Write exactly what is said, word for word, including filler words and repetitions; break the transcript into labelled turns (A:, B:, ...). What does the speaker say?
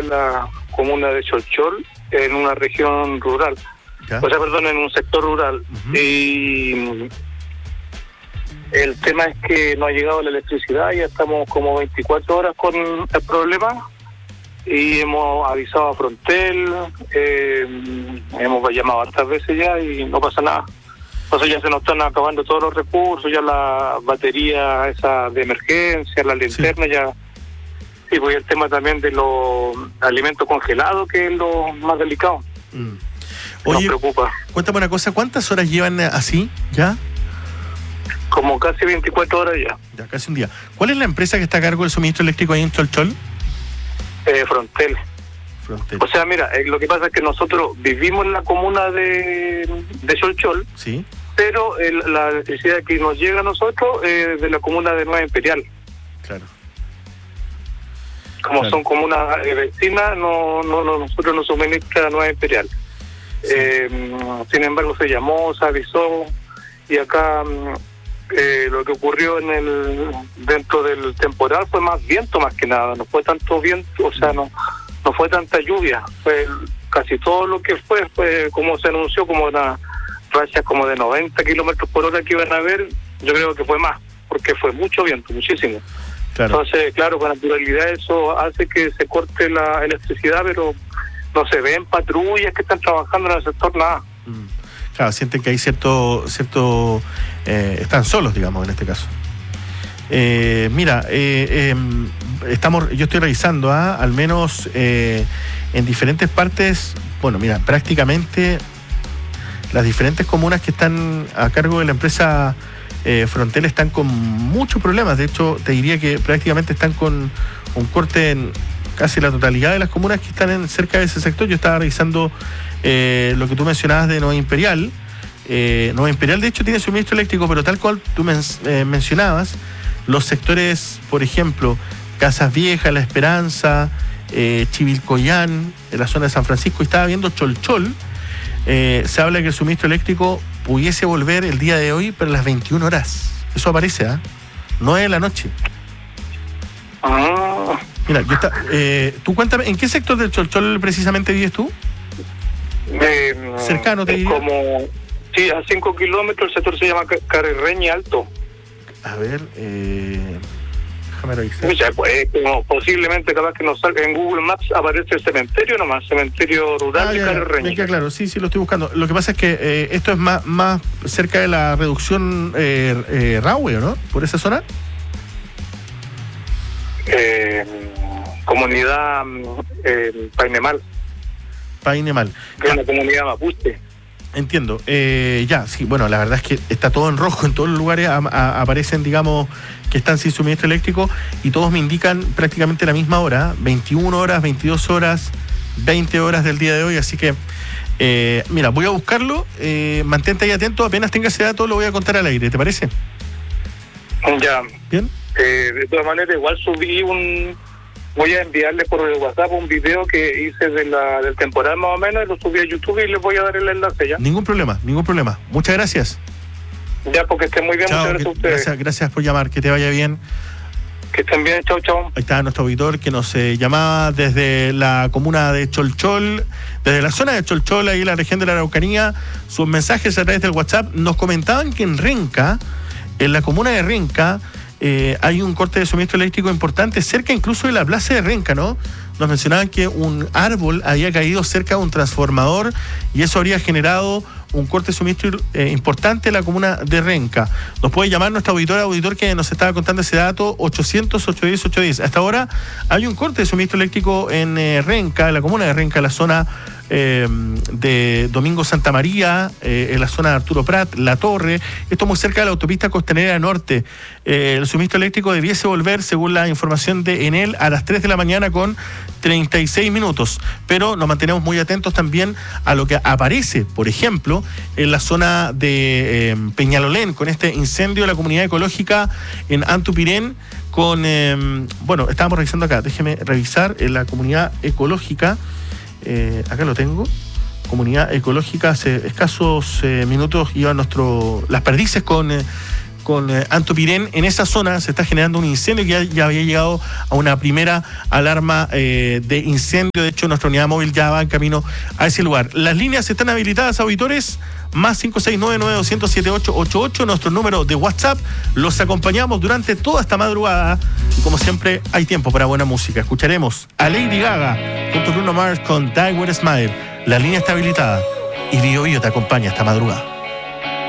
A: en la comuna de Cholchol, en una región rural. ¿Ya? O sea, perdón, en un sector rural. Uh-huh. Y el tema es que no ha llegado la electricidad, ya estamos como veinticuatro horas con el problema y hemos avisado a Frontel, eh, hemos llamado hartas veces ya y no pasa nada. Entonces ya se nos están acabando todos los recursos, ya la batería esa de emergencia, la linterna, sí. ya... Y pues el tema también de los alimentos congelados, que es lo más delicado.
B: Mm. Oye,
A: nos preocupa.
B: Cuéntame una cosa, ¿cuántas horas llevan así ya?
A: Como casi veinticuatro horas ya.
B: Ya, casi un día. ¿Cuál es la empresa que está a cargo del suministro eléctrico ahí en Cholchol?
A: Eh, Frontel.
B: Frontel.
A: O sea, mira, eh, lo que pasa es que nosotros vivimos en la comuna de, de Cholchol,
B: sí.
A: pero el, la electricidad que nos llega a nosotros es eh, de la comuna de Nueva Imperial.
B: Claro.
A: Como
B: claro.
A: son comunas eh, vecinas, no, no, no, nosotros nos suministra Nueva Imperial. Sí. Eh, sin embargo, se llamó, se avisó, y acá eh, lo que ocurrió en el dentro del temporal fue más viento más que nada, no fue tanto viento, o sea, no, no fue tanta lluvia, fue casi todo lo que fue, fue como se anunció, como una racha como de noventa kilómetros por hora que iban a haber, yo creo que fue más, porque fue mucho viento, muchísimo. Claro. Entonces, claro, con naturalidad eso hace que se corte la electricidad, pero no se ven patrullas que están trabajando en el sector, nada.
B: Mm. Claro, sienten que hay cierto, cierto eh, están solos, digamos, en este caso. Eh, mira, eh, eh, estamos, yo estoy revisando, ¿eh? al menos eh, en diferentes partes, bueno, mira, prácticamente las diferentes comunas que están a cargo de la empresa Eh, Frontel están con muchos problemas. De hecho, te diría que prácticamente están con un corte en casi la totalidad de las comunas que están en, cerca de ese sector. Yo estaba revisando eh, lo que tú mencionabas de Nueva Imperial. Eh, Nueva Imperial, de hecho, tiene suministro eléctrico, pero tal cual tú men- eh, mencionabas, los sectores, por ejemplo, Casas Viejas, La Esperanza, eh, Chivilcoyán, en la zona de San Francisco, y estaba viendo Cholchol, eh, se habla que el suministro eléctrico pudiese volver el día de hoy, pero a las veintiuna horas. Eso aparece, ¿ah? ¿eh? nueve de la noche.
A: Ah.
B: Mira, yo está, eh, tú cuéntame, ¿en qué sector del Cholchol precisamente vives tú?
A: Eh,
B: Cercano, te diría.
A: Como, sí, a cinco kilómetros, el sector se llama Carrereñi Alto.
B: A ver, eh... déjame revisar.
A: O sea, pues, como posiblemente capaz que nos salga en Google Maps, aparece el cementerio nomás, cementerio rural
B: ah,
A: de Carrereñi.
B: Claro, sí, sí, lo estoy buscando. Lo que pasa es que eh, esto es más, más cerca de la reducción eh, eh, Rahue, ¿no? Por esa zona.
A: Eh, comunidad eh, Painemal.
B: Painemal.
A: Que es una comunidad mapuche.
B: Entiendo. Eh, ya, sí, bueno, la verdad es que está todo en rojo, en todos los lugares a, a, aparecen, digamos, que están sin suministro eléctrico, y todos me indican prácticamente la misma hora, veintiuna horas, veintidós horas, veinte horas del día de hoy, así que, eh, mira, voy a buscarlo, eh, mantente ahí atento, apenas tenga ese dato lo voy a contar al aire, ¿te parece?
A: Ya.
B: ¿Bien?
A: Eh, de todas maneras, igual subí un... Voy a enviarle por WhatsApp un video que hice de la, del temporal más o menos, y lo subí a YouTube y les voy a dar el enlace ya.
B: Ningún problema, ningún problema. Muchas gracias.
A: Ya, porque estén muy bien.
B: Chao,
A: muchas gracias
B: que,
A: a ustedes.
B: Gracias, gracias por llamar, que te vaya bien.
A: Que estén bien, chao, chao.
B: Ahí está nuestro auditor que nos eh, llamaba desde la comuna de Cholchol, desde la zona de Cholchol, ahí en la región de la Araucanía. Sus mensajes a través del WhatsApp nos comentaban que en Renca, en la comuna de Renca, Eh, hay un corte de suministro eléctrico importante, cerca incluso de la plaza de Renca, ¿no? Nos mencionaban que un árbol había caído cerca de un transformador y eso habría generado un corte de suministro eh, importante en la comuna de Renca. Nos puede llamar nuestro auditor, auditor que nos estaba contando ese dato, ochocientos, ochocientos diez, ochocientos diez. Hasta ahora hay un corte de suministro eléctrico en eh, Renca, en la comuna de Renca, en la zona eh, de Domingo Santa María, eh, en la zona de Arturo Prat, La Torre, esto muy cerca de la autopista Costanera Norte. Eh, el suministro eléctrico debiese volver, según la información de Enel, a las tres de la mañana con treinta y seis minutos, pero nos mantenemos muy atentos también a lo que aparece, por ejemplo, en la zona de eh, Peñalolén, con este incendio de la comunidad ecológica en Antupirén, con, eh, bueno, estábamos revisando acá, déjeme revisar, en la comunidad ecológica, eh, acá lo tengo, comunidad ecológica, hace escasos eh, minutos iba nuestro, Las Perdices con... Eh, con con eh, Antopirén. En esa zona se está generando un incendio que ya, ya había llegado a una primera alarma eh, de incendio. De hecho, nuestra unidad móvil ya va en camino a ese lugar. Las líneas están habilitadas, auditores, más cinco seis nueve nueve dos cero cero siete ocho ocho ocho, nuestro número de WhatsApp. Los acompañamos durante toda esta madrugada y como siempre hay tiempo para buena música. Escucharemos a Lady Gaga junto a Bruno Mars con Die With a Smile. La línea está habilitada y Bio Bio te acompaña esta madrugada.